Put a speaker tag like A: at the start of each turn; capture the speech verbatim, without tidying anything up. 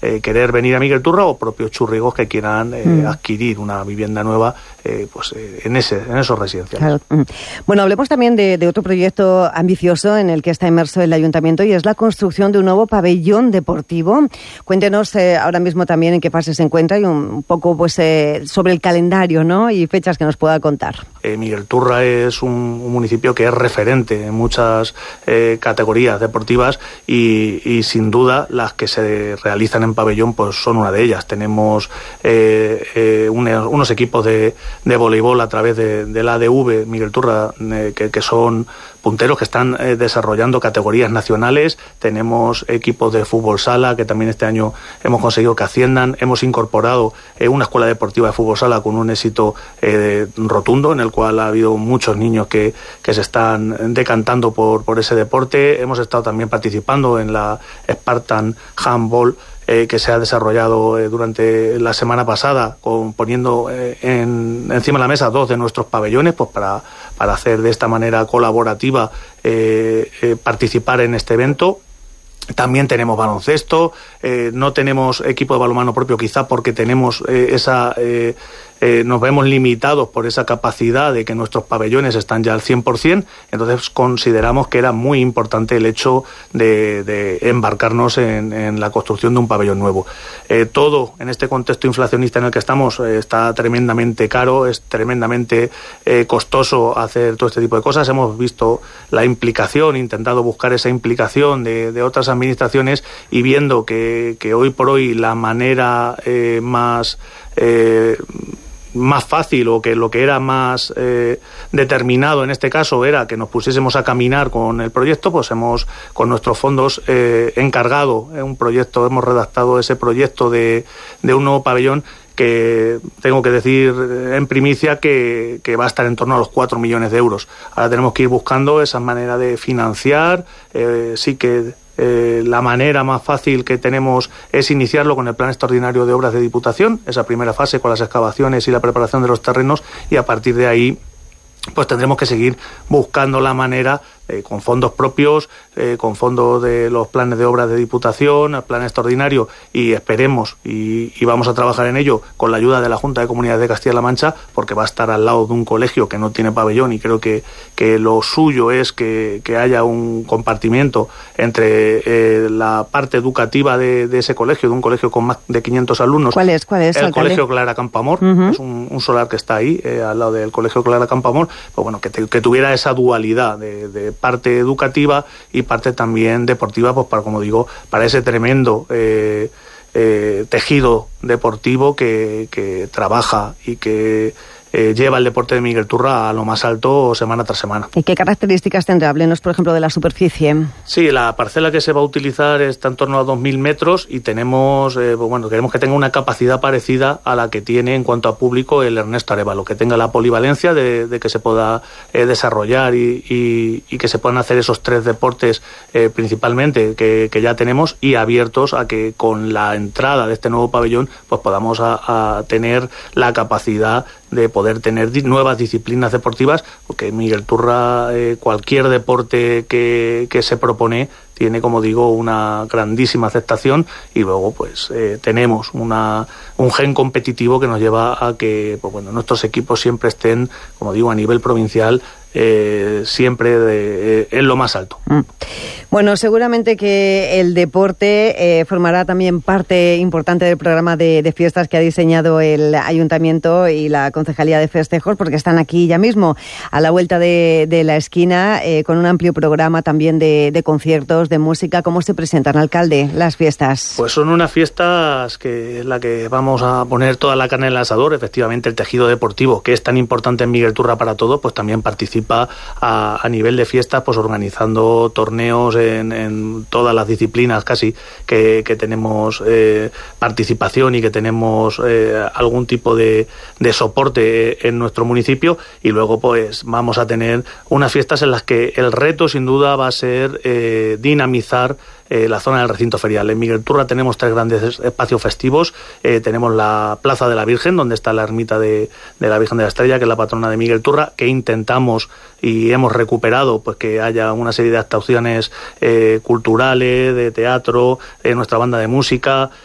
A: eh, querer venir a Miguel Turra o propios churrigos que quieran eh, mm. adquirir una vivienda nueva eh, pues eh, en ese en esos residenciales.
B: Claro. Bueno, hablemos también de, de otro proyecto ambicioso en el que está inmerso el Ayuntamiento y es la construcción de un nuevo pabellón deportivo. Cuéntenos eh, ahora mismo también en qué fase se encuentra y un, un poco pues eh, sobre el calendario, ¿no? Y fechas que nos pueda contar.
A: Eh, Miguel Turra es un, un municipio que es referente en muchas eh, categorías deportivas y, y sin duda las que se realizan en pabellón pues son una de ellas. Tenemos eh, eh, un, unos equipos de, de voleibol a través de, de la A D V Miguel Turra eh, que, que son punteros que están eh, desarrollando categorías nacionales. Tenemos equipos de fútbol sala que también este año hemos conseguido que asciendan. Hemos incorporado eh, una escuela deportiva de fútbol sala con un éxito eh, rotundo, en el cual ha habido muchos niños que, que se están decantando por, por ese deporte. Hemos estado también participando en la Spartan Handball, Eh, que se ha desarrollado eh, durante la semana pasada, con, poniendo eh, en, encima de la mesa dos de nuestros pabellones, pues para, para hacer de esta manera colaborativa eh, eh, participar en este evento. También tenemos baloncesto, eh, no tenemos equipo de balonmano propio quizá porque tenemos eh, esa... Eh, Eh, nos vemos limitados por esa capacidad de que nuestros pabellones están ya al cien por ciento, entonces consideramos que era muy importante el hecho de, de embarcarnos en, en la construcción de un pabellón nuevo. Eh, todo en este contexto inflacionista en el que estamos eh, está tremendamente caro, es tremendamente eh, costoso hacer todo este tipo de cosas. Hemos visto la implicación, intentado buscar esa implicación de, de otras administraciones y viendo que, que hoy por hoy la manera eh, más... Eh, más fácil o que lo que era más eh, determinado en este caso era que nos pusiésemos a caminar con el proyecto, pues hemos con nuestros fondos eh, encargado eh, un proyecto, hemos redactado ese proyecto de, de un nuevo pabellón que tengo que decir en primicia que, que va a estar en torno a los cuatro millones de euros. Ahora tenemos que ir buscando esa manera de financiar, eh, sí que Eh, la manera más fácil que tenemos es iniciarlo con el plan extraordinario de obras de Diputación, esa primera fase con las excavaciones y la preparación de los terrenos, y a partir de ahí pues tendremos que seguir buscando la manera eh, con fondos propios, eh, con fondos de los planes de obras de Diputación, el plan extraordinario, y esperemos y, y vamos a trabajar en ello con la ayuda de la Junta de Comunidades de Castilla-La Mancha, porque va a estar al lado de un colegio que no tiene pabellón y creo que, que lo suyo es que, que haya un compartimiento entre eh, la parte educativa de, de ese colegio, de un colegio con más de quinientos alumnos.
B: ¿Cuál es? ¿Cuál es?
A: El
B: alcalde?
A: Colegio Clara Campoamor, uh-huh. Es un, un solar que está ahí, eh, al lado del Colegio Clara Campoamor, pues bueno, que, te, que tuviera esa dualidad de, de parte educativa y parte también deportiva, pues para, como digo, para ese tremendo eh, eh, tejido deportivo que, que trabaja y que eh, lleva el deporte de Miguel Turra a lo más alto semana tras semana.
B: ¿Y qué características tendrá? Háblenos, por ejemplo, de la superficie.
A: Sí, la parcela que se va a utilizar está en torno a dos mil metros y tenemos, eh, pues bueno, queremos que tenga una capacidad parecida a la que tiene en cuanto a público el Ernesto Arévalo, que tenga la polivalencia de, de que se pueda eh, desarrollar y, y, y que se puedan hacer esos tres deportes eh, principalmente que, que ya tenemos, y abiertos a que con la entrada de este nuevo pabellón pues podamos a, a tener la capacidad de poder tener di- nuevas disciplinas deportivas, porque Miguel Turra eh, cualquier deporte que, que se propone tiene, como digo, una grandísima aceptación, y luego pues eh, tenemos una un gen competitivo que nos lleva a que pues bueno, nuestros equipos siempre estén, como digo, a nivel provincial eh, siempre de, eh, en lo más alto.
B: Mm. Bueno, seguramente que el deporte eh, formará también parte importante del programa de, de fiestas que ha diseñado el Ayuntamiento y la Concejalía de Festejos, porque están aquí ya mismo, a la vuelta de, de la esquina, eh, con un amplio programa también de, de conciertos, de música. ¿Cómo se presentan, alcalde, las fiestas?
A: Pues son unas fiestas que es la que vamos a poner toda la carne en el asador. Efectivamente, el tejido deportivo, que es tan importante en Miguel Turra para todo, pues también participa a, a nivel de fiestas, pues organizando torneos en, en todas las disciplinas casi que, que tenemos eh, participación y que tenemos eh, algún tipo de, de soporte en nuestro municipio, y luego pues vamos a tener unas fiestas en las que el reto sin duda va a ser eh, dinamizar Eh, la zona del recinto ferial. En Miguel Turra tenemos tres grandes espacios festivos. Eh, tenemos la Plaza de la Virgen, donde está la ermita de, de la Virgen de la Estrella, que es la patrona de Miguel Turra, que intentamos y hemos recuperado pues que haya una serie de actuaciones eh, culturales, de teatro, eh, nuestra banda de música.